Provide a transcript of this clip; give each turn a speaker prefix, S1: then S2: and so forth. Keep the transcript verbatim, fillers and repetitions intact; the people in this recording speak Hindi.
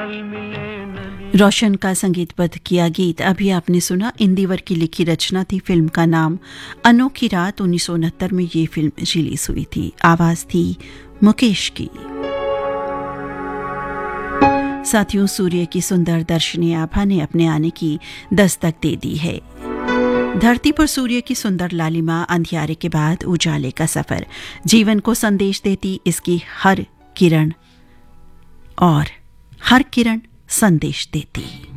S1: रोशन का संगीतबद्ध किया गीत अभी आपने सुना। इंदिवर की लिखी रचना थी। फिल्म का नाम अनोखी रात। उन्नीस सौ उनहत्तर में ये फिल्म रिलीज हुई थी। आवाज थी मुकेश की। साथियों, सूर्य की सुंदर दर्शनी आभा ने अपने आने की दस्तक दे दी है। धरती पर सूर्य की सुंदर लालिमा, अंधियारे के बाद उजाले का सफर, जीवन को संदेश देती इसकी हर किरण और हर किरण संदेश देती।